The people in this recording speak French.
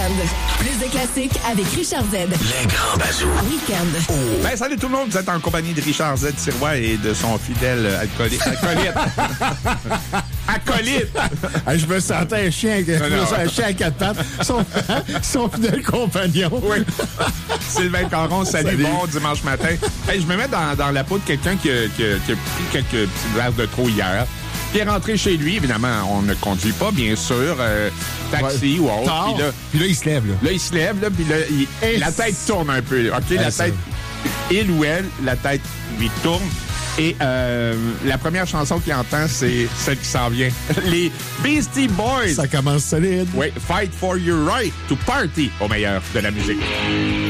Week-end. Plus de classiques avec Richard Z. Les grands bazous. Week-end. Oh. Ben, salut tout le monde, vous êtes en compagnie de Richard Z. Sirois et de son fidèle acolyte. Acolyte! Je me sentais un chien, un chien à quatre pattes. Son fidèle compagnon. Oui. Sylvain Caron, salut, bon dimanche matin. Hey, je me mets dans la peau de quelqu'un qui a pris quelques petites verres de trop hier. Puis est rentré chez lui, évidemment, on ne conduit pas, bien sûr, taxi ou autre. Puis là, il se lève. Là, il se lève, puis là, la tête tourne un peu. OK, la tête, il ou elle, la tête lui tourne. Et la première chanson qu'il entend, c'est celle qui s'en vient. Les Beastie Boys. Ça commence solide. Oui, Fight for your right to party, au meilleur de la musique.